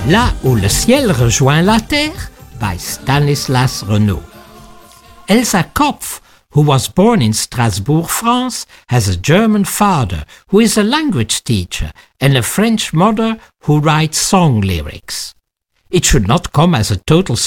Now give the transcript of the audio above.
Là où le ciel rejoint la terre, by Stanislas Renaud. Elsa Kopf, who was born in Strasbourg, France, has a German father who is a language teacher and a French mother who writes song lyrics. It should not come as a total